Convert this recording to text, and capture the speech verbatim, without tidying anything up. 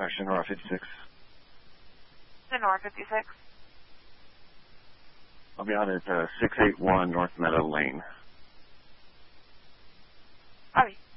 intersection, Nora fifty-six. The Nora fifty-six. I'll be out at uh, six eighty-one North Meadow Lane. Copy.